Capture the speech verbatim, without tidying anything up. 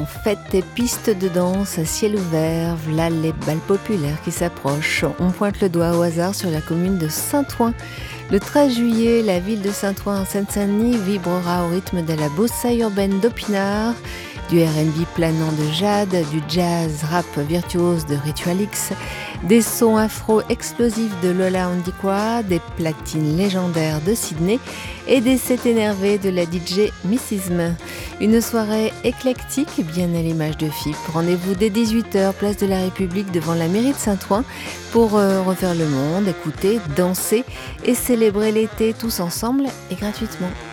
fêtes et pistes de danse à ciel ouvert, v'là les bals populaires qui s'approchent. On pointe le doigt au hasard sur la commune de Saint-Ouen. Le treize juillet, la ville de Saint-Ouen en Seine-Saint-Denis vibrera au rythme de la bossa urbaine d'Opinard, du R and B planant de Jade, du jazz rap virtuose de Ritual X, des sons afro explosifs de Lola Andiqua, des platines légendaires de Sydney et des sets énervés de la D J Missism. Une soirée éclectique, bien à l'image de F I P. Rendez-vous dès dix-huit heures, place de la République devant la mairie de Saint-Ouen pour euh, refaire le monde, écouter, danser et célébrer l'été tous ensemble et gratuitement.